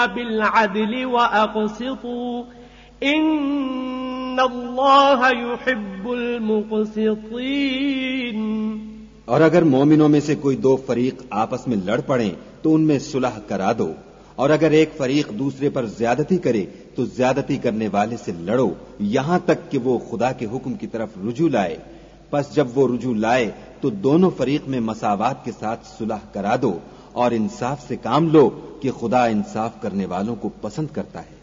बिलअदल व अक़सितू इन्नल्लाह युहिब्बुल मुक़सितीन। और अगर मोमिनों में से कोई दो फरीक आपस में लड़ पड़े तो उनमें सुलह करा दो, और अगर एक फरीक दूसरे पर ज्यादती करे तो ज्यादती करने वाले से लड़ो यहां तक कि वो खुदा के हुक्म की तरफ रुजू लाए। बस जब वो रुजू लाए तो दोनों फरीक में मसावात के साथ सुलह करा दो और इंसाफ से काम लो कि खुदा इंसाफ करने वालों को पसंद करता है।